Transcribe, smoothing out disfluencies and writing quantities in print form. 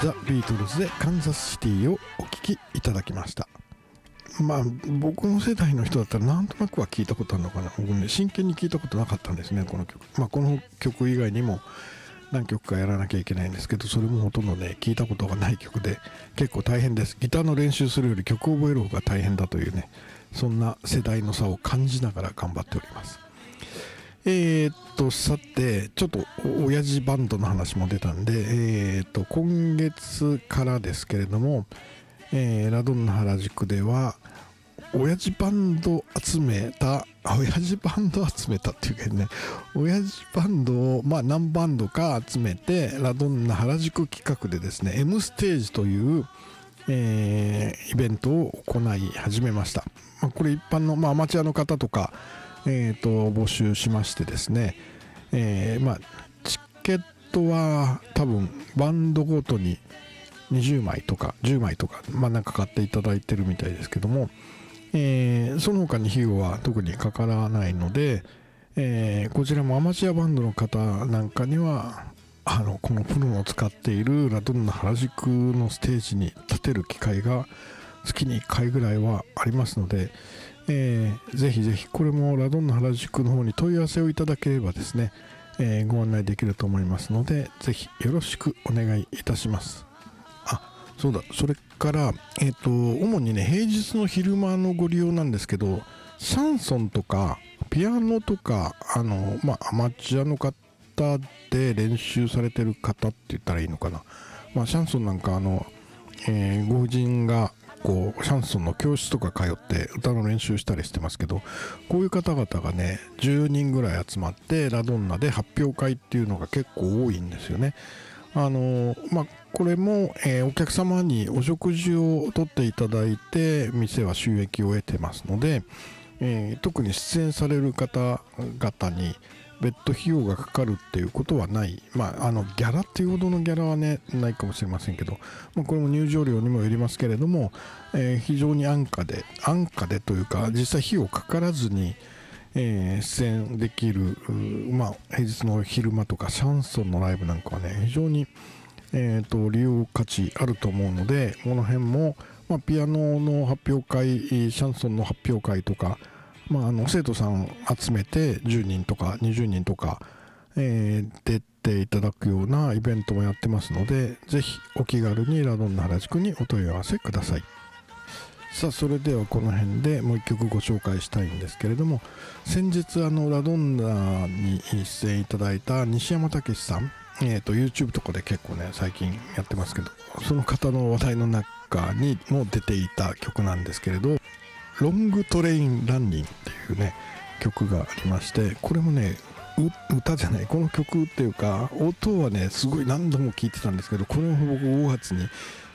ザ・ビートルズでカンザスシティをお聴きいただきました。僕の世代の人だったらなんとなくは聞いたことあるのかな。僕ね、真剣に聞いたことなかったんですね、この曲。この曲以外にも何曲かやらなきゃいけないんですけど、それもほとんどね、聞いたことがない曲で結構大変です。ギターの練習するより曲を覚える方が大変だというね、そんな世代の差を感じながら頑張っております。さて、ちょっと親父バンドの話も出たんで、今月からですけれども、ラドンナ原宿では親父バンド集めたっていうかね、親父バンドを何バンドか集めてラドンナ原宿企画でですね、 M ステージという、イベントを行い始めました。これ一般の、アマチュアの方とか、募集しましてですね、チケットは多分バンドごとに20枚とか10枚とか、なんか買っていただいてるみたいですけども、その他に費用は特にかからないので、こちらもアマチュアバンドの方なんかにはこのプロの使っているラドンナ原宿のステージに立てる機会が月に1回ぐらいはありますので、ぜひぜひこれもラドンナ原宿の方に問い合わせをいただければですね、ご案内できると思いますので、ぜひよろしくお願いいたします。そうだ、それから主にね、平日の昼間のご利用なんですけど、シャンソンとかピアノとかアマチュアの方で練習されてる方って言ったらいいのかな。シャンソンなんかご婦人がシャンソンの教室とか通って歌の練習したりしてますけど、こういう方々がね10人ぐらい集まってラドンナで発表会っていうのが結構多いんですよね。これも、お客様にお食事をとっていただいて店は収益を得てますので、特に出演される方々に別途費用がかかるっていうことはない。ギャラっていうほどのギャラはねないかもしれませんけど、これも入場料にもよりますけれども、非常に安価でというか実際費用かからずに出演できる、平日の昼間とかシャンソンのライブなんかはね非常に、利用価値あると思うので、この辺も、ピアノの発表会、シャンソンの発表会とか、生徒さん集めて10人とか20人とか、出ていただくようなイベントもやってますので、ぜひお気軽にラドンナ原宿にお問い合わせください。さあ、それではこの辺でもう一曲ご紹介したいんですけれども、先日ラドンナに出演いただいた西山武さん、YouTube とかで結構ね最近やってますけど、その方の話題の中にも出ていた曲なんですけれど、ロングトレインランニンっていうね曲がありまして、これもね歌じゃない、この曲っていうか音はねすごい何度も聴いてたんですけど、これも僕5月に